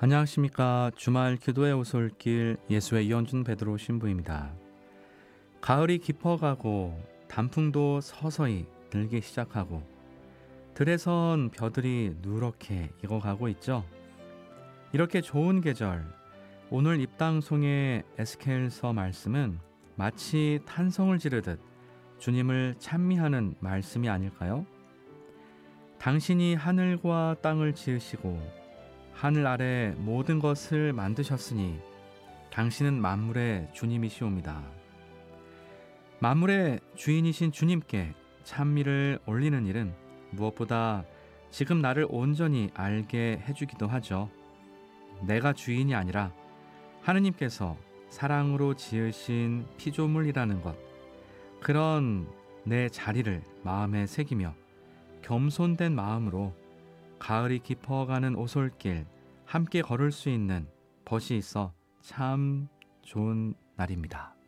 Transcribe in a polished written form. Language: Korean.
안녕하십니까. 주말 기도의 오솔길 예수의 이현준 베드로 신부입니다. 가을이 깊어가고 단풍도 서서히 들기 시작하고 들에선 벼들이 누렇게 익어가고 있죠. 이렇게 좋은 계절, 오늘 입당송의 에스겔서 말씀은 마치 탄성을 지르듯 주님을 찬미하는 말씀이 아닐까요? 당신이 하늘과 땅을 지으시고 하늘 아래 모든 것을 만드셨으니 당신은 만물의 주님이시옵니다. 만물의 주인이신 주님께 찬미를 올리는 일은 무엇보다 지금 나를 온전히 알게 해주기도 하죠. 내가 주인이 아니라 하느님께서 사랑으로 지으신 피조물이라는 것, 그런 내 자리를 마음에 새기며 겸손된 마음으로 가을이 깊어가는 오솔길 함께 걸을 수 있는 벗이 있어 참 좋은 날입니다.